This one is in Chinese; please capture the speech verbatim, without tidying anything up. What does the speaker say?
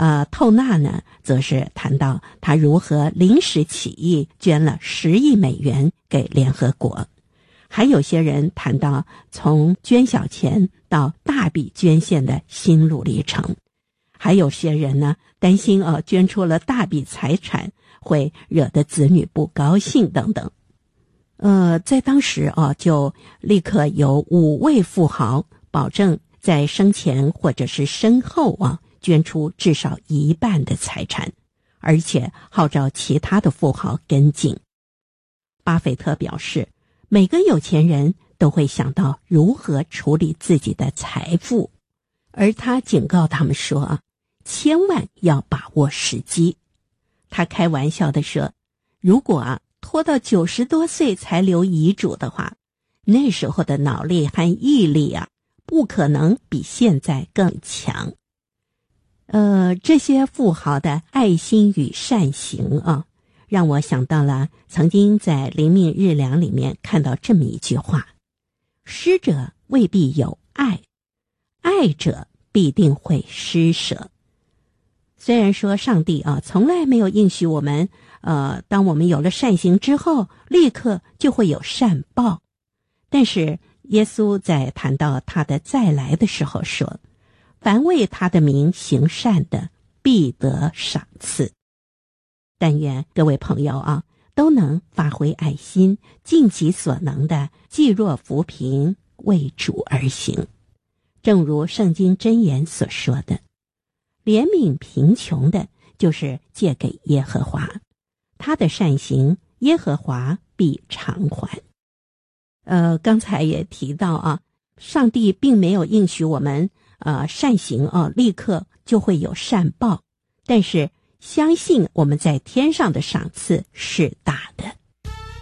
呃，透纳呢，则是谈到他如何临时起意捐了十亿美元给联合国。还有些人谈到从捐小钱到大笔捐献的心路历程。还有些人呢，担心啊，捐出了大笔财产会惹得子女不高兴等等。呃，在当时啊，就立刻有五位富豪保证在生前或者是身后啊，捐出至少一半的财产，而且号召其他的富豪跟进。巴菲特表示，每个有钱人都会想到如何处理自己的财富，而他警告他们说啊，千万要把握时机。他开玩笑地说，如果啊拖到九十多岁才留遗嘱的话，那时候的脑力和毅力啊，不可能比现在更强。呃，这些富豪的爱心与善行啊，让我想到了曾经在灵命日粮里面看到这么一句话：施者未必有爱，爱者必定会施舍。虽然说上帝啊从来没有应许我们呃，当我们有了善行之后立刻就会有善报，但是耶稣在谈到他的再来的时候说，凡为他的名行善的必得赏赐。但愿各位朋友啊都能发挥爱心，尽其所能的济弱扶贫，为主而行。正如圣经箴言所说的，怜悯贫穷的就是借给耶和华，他的善行耶和华必偿还。呃，刚才也提到啊，上帝并没有应许我们呃善行啊立刻就会有善报，但是相信我们在天上的赏赐是大